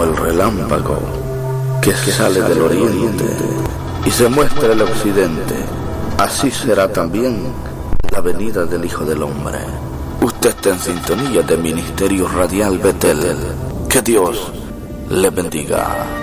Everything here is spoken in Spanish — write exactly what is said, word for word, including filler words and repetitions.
como el relámpago que sale del oriente y se muestra el occidente, así será también la venida del Hijo del Hombre. Usted está en sintonía de Ministerio Radial Betel. Que Dios le bendiga.